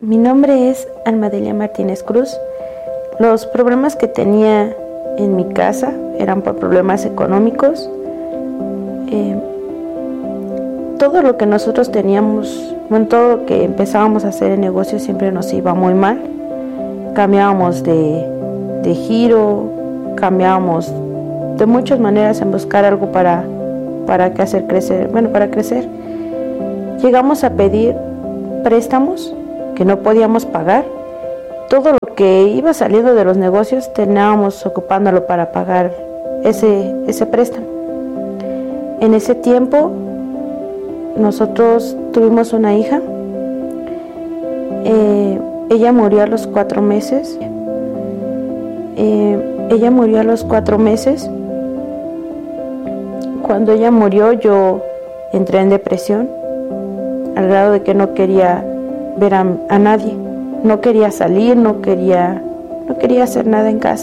Mi nombre es Almadelia Martínez Cruz. Los problemas que tenía en mi casa eran por problemas económicos. Todo lo que nosotros teníamos, todo lo que empezábamos a hacer en negocio siempre nos iba muy mal. Cambiábamos de giro, cambiábamos de muchas maneras en buscar algo para que hacer crecer, para crecer. Llegamos a pedir préstamos que no podíamos pagar. Todo lo que iba saliendo de los negocios terminábamos ocupándolo para pagar ese préstamo. En ese tiempo nosotros tuvimos una hija. Ella murió a los 4 meses. Cuando ella murió, yo entré en depresión al grado de que no quería ver a nadie. No quería salir, no quería hacer nada en casa.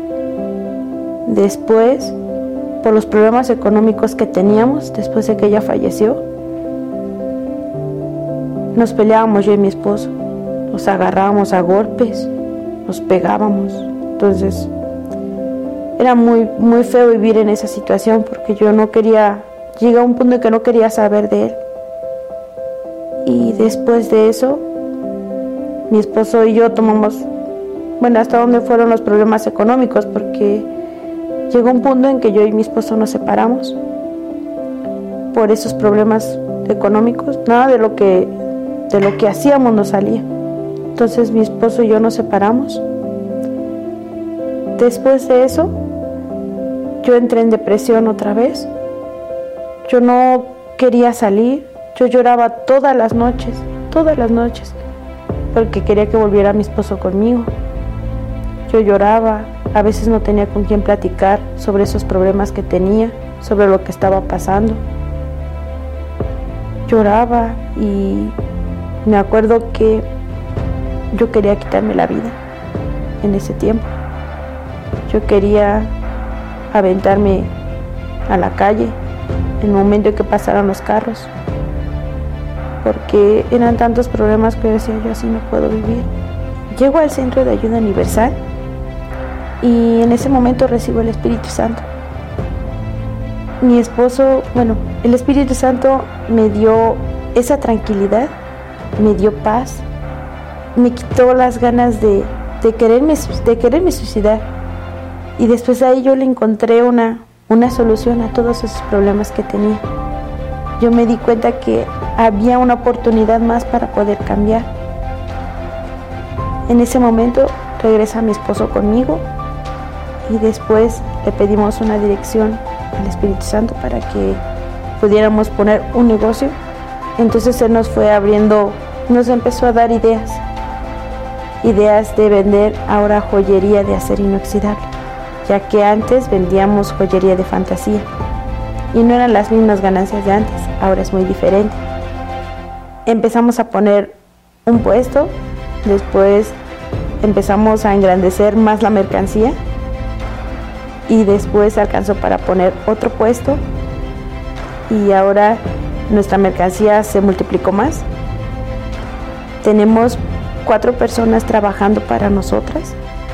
Después, por los problemas económicos que teníamos, después de que ella falleció, nos peleábamos yo y mi esposo. Nos agarrábamos a golpes, nos pegábamos. Entonces, era muy, muy feo vivir en esa situación porque yo no quería, llegué a un punto en que no quería saber de él. Y después de eso, mi esposo y yo tomamos, hasta dónde fueron los problemas económicos, porque llegó un punto en que yo y mi esposo nos separamos por esos problemas económicos. Nada de lo que hacíamos nos salía. Entonces mi esposo y yo nos separamos. Después de eso, yo entré en depresión otra vez. Yo no quería salir. Yo lloraba todas las noches, porque quería que volviera mi esposo conmigo. Yo lloraba, a veces no tenía con quién platicar sobre esos problemas que tenía, sobre lo que estaba pasando. Lloraba y me acuerdo que yo quería quitarme la vida en ese tiempo. Yo quería aventarme a la calle en el momento en que pasaran los carros, porque eran tantos problemas que decía yo, así no puedo vivir. Llego al Centro de Ayuda Universal y en ese momento recibo el Espíritu Santo. Mi esposo, el Espíritu Santo me dio esa tranquilidad, me dio paz, me quitó las ganas de quererme suicidar. Y después de ahí yo le encontré una solución a todos esos problemas que tenía. Yo me di cuenta que había una oportunidad más para poder cambiar. En ese momento regresa mi esposo conmigo y después le pedimos una dirección al Espíritu Santo para que pudiéramos poner un negocio. Entonces él nos fue abriendo, nos empezó a dar ideas de vender ahora joyería de acero inoxidable, ya que antes vendíamos joyería de fantasía y no eran las mismas ganancias de antes, ahora es muy diferente. Empezamos a poner un puesto, después empezamos a engrandecer más la mercancía y después alcanzó para poner otro puesto y ahora nuestra mercancía se multiplicó más. Tenemos 4 personas trabajando para nosotras.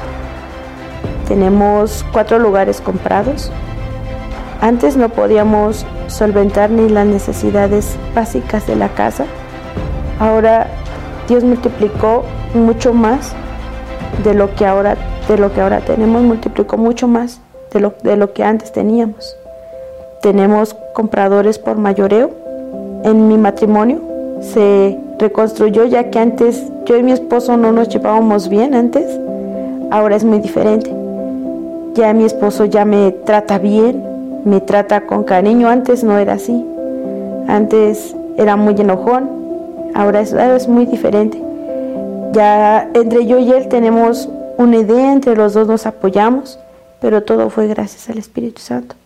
Tenemos 4 lugares comprados. Antes no podíamos solventar ni las necesidades básicas de la casa. Ahora Dios multiplicó mucho más de lo que ahora tenemos, multiplicó mucho más de lo que antes teníamos. Tenemos compradores por mayoreo. En mi matrimonio se reconstruyó, ya que antes yo y mi esposo no nos llevábamos bien antes. Ahora es muy diferente. Ya mi esposo ya me trata bien, me trata con cariño. Antes no era así. Antes era muy enojón. Ahora es muy diferente. Ya entre yo y él tenemos una idea, entre los dos nos apoyamos, pero todo fue gracias al Espíritu Santo.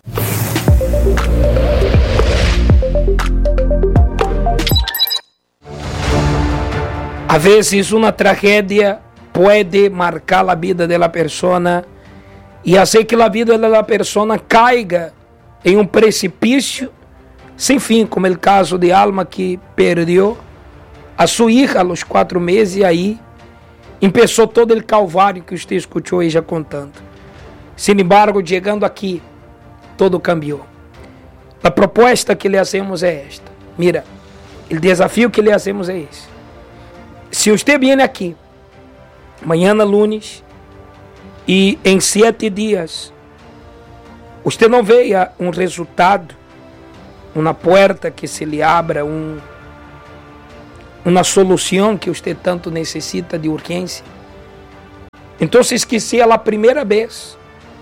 A veces una tragedia puede marcar la vida de la persona y hacer que la vida de la persona caiga en un precipicio sin fin, como el caso de Alma, que perdió a sua hija a los 4 meses e aí começou todo o calvário que você escutou ella contando. Sin embargo, chegando aqui, todo cambiou. A proposta que lhe hacemos é esta. Mira, o desafio que lhe hacemos é esse. Se você vem aqui, amanhã lunes, e em 7 dias, você não veja um resultado, uma porta que se lhe abra, uma solução que você tanto necessita de urgência, então que seja a primeira vez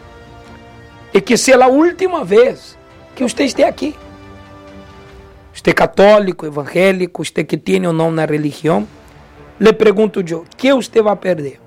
e que seja a última vez que você esteja aqui. Você é católico, evangélico, você que tem ou não na religião, lhe pergunto eu, o que você vai perder?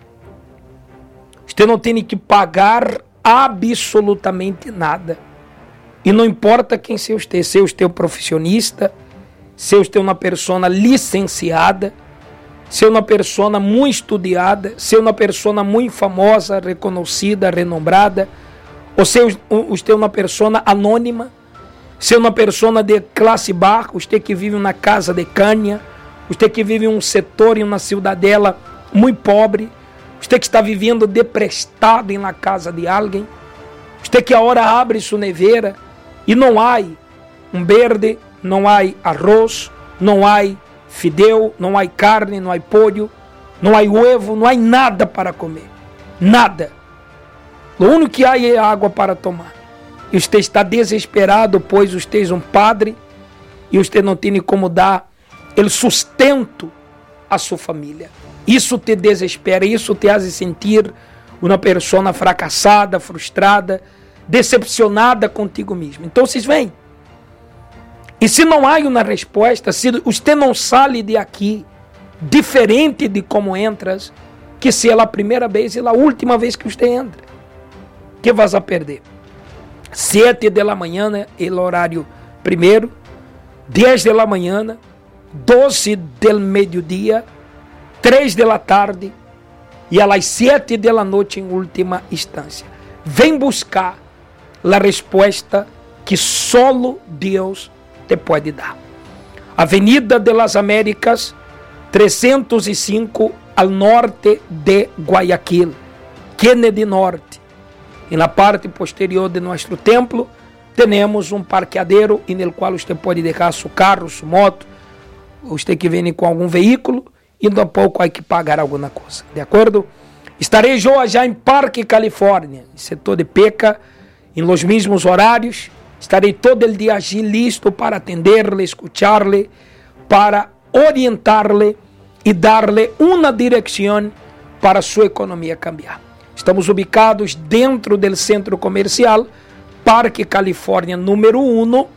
Você não tem que pagar absolutamente nada. E não importa quem seja você é um profissionista, se você é uma pessoa licenciada, se é uma pessoa muito estudada, se é uma pessoa muito famosa, reconhecida, renombrada, ou se você é uma pessoa anônima, se é uma pessoa de classe baixa, você que vive na casa de canha, você que vive em um setor, em uma cidadela muito pobre, você que está vivendo deprestado em la casa de alguém, você que agora abre sua neveira e não há verde, não há arroz, não há fideu, não há carne, não há pollo, não há ovo, não há nada para comer. Nada. O único que há é água para tomar. E você está desesperado, pois você é um padre e você não tem como dar o sustento à sua família. Isso te desespera, isso te faz sentir uma pessoa fracassada, frustrada, decepcionada contigo mesmo. Então, vocês vêm. E se não há uma resposta, se você não sai de aqui diferente de como entras, que seja a primeira vez e a última vez que você entra, que vas a perder. 7 da manhã é o horário primeiro, 10 da manhã, 12 do meio-dia, 3 da tarde e às 7 da noite em última instância. Vem buscar a resposta que solo Deus te pode dar. Avenida de las Américas, 305 al norte de Guayaquil, Kennedy Norte. E na parte posterior de nosso templo, temos um parqueadero no qual você pode deixar seu carro, sua moto, você que vem com algum veículo, e daqui a pouco há que pagar alguma coisa, de acordo? Estarei eu já em Parque Califórnia, setor de Peca, em los mesmos horários. Estarei todo o dia aqui listo para atender-lhe, escuchar-lhe, para orientar-lhe e dar-lhe uma direção para sua economia cambiar. Estamos ubicados dentro do centro comercial Parque Califórnia número 1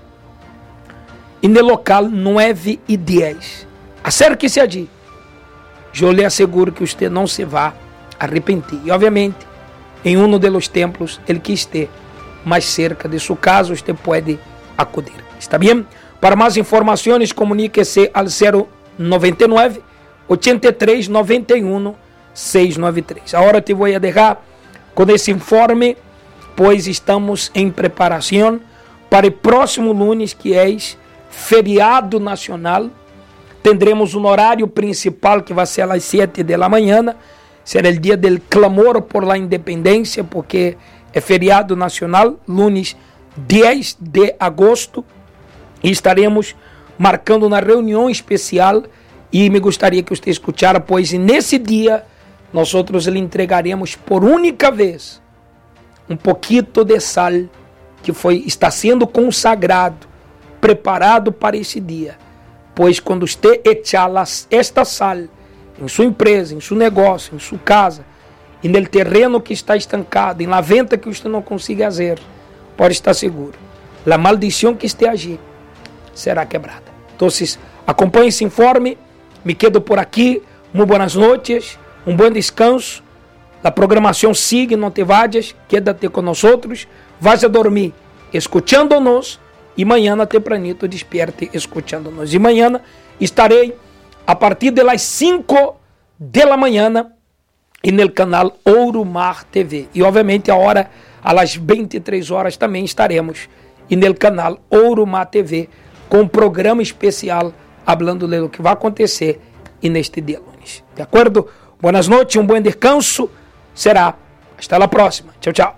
e no local 9 e 10. Acérque-se allí. Eu lhe asseguro que você não se vai arrepender. E obviamente, em um dos templos, ele que esteja mais cerca de sua casa, você pode acudir. Está bem? Para mais informações, comunique-se ao 099 83 91 693. Agora te vou deixar com esse informe, pois estamos em preparação para o próximo lunes, que é feriado nacional. Tendremos um horário principal que vai ser às 7 da manhã. Será o dia do clamor por la independência, porque é feriado nacional, lunes 10 de agosto. E estaremos marcando uma reunião especial. E me gostaria que você escutara, pois nesse dia nós lhe entregaremos por única vez um pouquinho de sal que está sendo consagrado, preparado para esse dia. Pois quando você echar esta sal em sua empresa, em seu negócio, em sua casa, e no terreno que está estancado, em la venta que você não consiga fazer, pode estar seguro, a maldição que esteja aqui será quebrada. Então, acompanhe esse informe. Me quedo por aqui. Muito boas noites, um bom descanso. A programação sigue, não te vayas, quédate com nós. Vas a dormir escutando-nos e amanhã tempranito desperte escutando-nos. E amanhã estarei a partir das 5 da manhã e no canal Ouro Mar TV. E obviamente agora às 23 horas também estaremos e no canal Ouro Mar TV com um programa especial hablando de lo que va a acontecer en este día lunes. ¿De acuerdo? Buenas noches, un buen descanso. Será hasta la próxima. Chao, chao.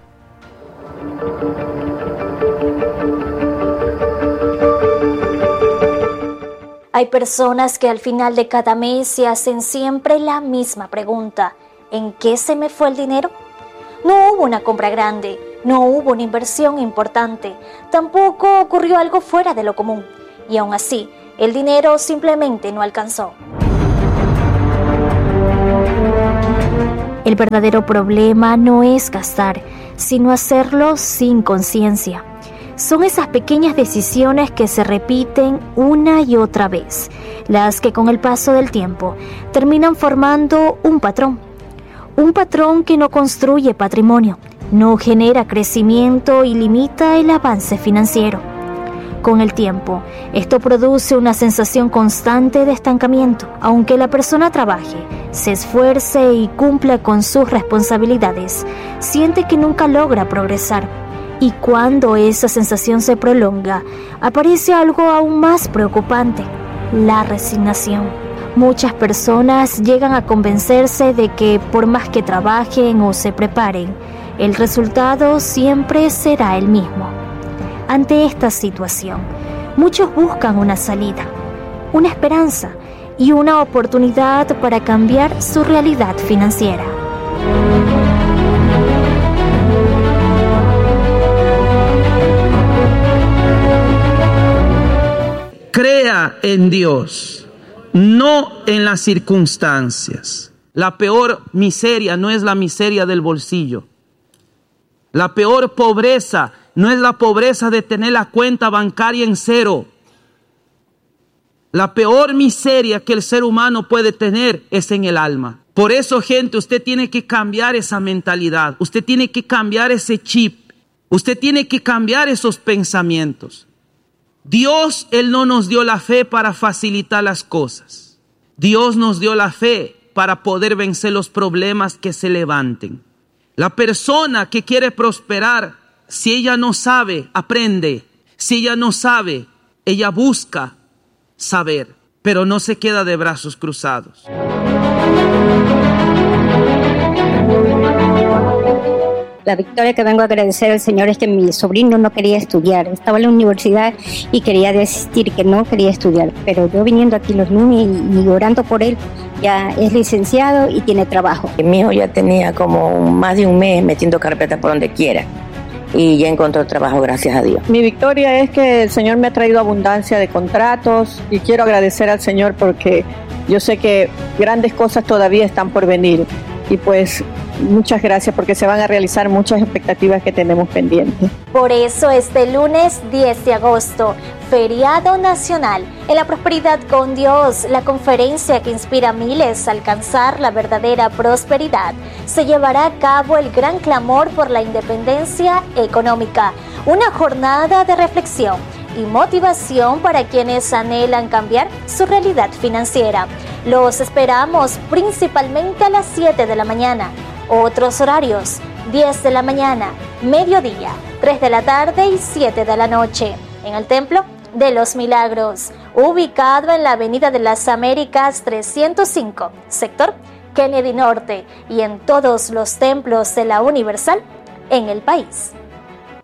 Hay personas que al final de cada mes se hacen siempre la misma pregunta: ¿en qué se me fue el dinero? No hubo una compra grande, no hubo una inversión importante, tampoco ocurrió algo fuera de lo común, y aún así, el dinero simplemente no alcanzó. El verdadero problema no es gastar, sino hacerlo sin conciencia. Son esas pequeñas decisiones que se repiten una y otra vez, las que con el paso del tiempo terminan formando un patrón que no construye patrimonio, no genera crecimiento y limita el avance financiero. Con el tiempo, esto produce una sensación constante de estancamiento. Aunque la persona trabaje, se esfuerce y cumpla con sus responsabilidades, siente que nunca logra progresar. Y cuando esa sensación se prolonga, aparece algo aún más preocupante: la resignación. Muchas personas llegan a convencerse de que por más que trabajen o se preparen, el resultado siempre será el mismo. Ante esta situación, muchos buscan una salida, una esperanza y una oportunidad para cambiar su realidad financiera. Crea en Dios, no en las circunstancias. La peor miseria no es la miseria del bolsillo. La peor pobreza no es la pobreza de tener la cuenta bancaria en cero. La peor miseria que el ser humano puede tener es en el alma. Por eso, gente, usted tiene que cambiar esa mentalidad. Usted tiene que cambiar ese chip. Usted tiene que cambiar esos pensamientos. Dios, Él no nos dio la fe para facilitar las cosas. Dios nos dio la fe para poder vencer los problemas que se levanten. La persona que quiere prosperar, si ella no sabe, aprende. Si ella no sabe, ella busca saber, pero no se queda de brazos cruzados. La victoria que vengo a agradecer al Señor es que mi sobrino no quería estudiar. Estaba en la universidad y quería desistir, que no quería estudiar. Pero yo viniendo aquí los lunes y orando por él, ya es licenciado y tiene trabajo. Mi hijo ya tenía como más de un mes metiendo carpeta por donde quiera y ya encontró trabajo, gracias a Dios. Mi victoria es que el Señor me ha traído abundancia de contratos y quiero agradecer al Señor porque yo sé que grandes cosas todavía están por venir. Y pues muchas gracias porque se van a realizar muchas expectativas que tenemos pendientes. Por eso este lunes 10 de agosto, feriado nacional, en la prosperidad con Dios, la conferencia que inspira a miles a alcanzar la verdadera prosperidad, se llevará a cabo el gran clamor por la independencia económica, una jornada de reflexión y motivación para quienes anhelan cambiar su realidad financiera. Los esperamos principalmente a las 7 de la mañana. Otros horarios: 10 de la mañana, mediodía, 3 de la tarde y 7 de la noche. En el Templo de los Milagros, ubicado en la Avenida de las Américas 305, sector Kennedy Norte, y en todos los templos de la Universal en el país.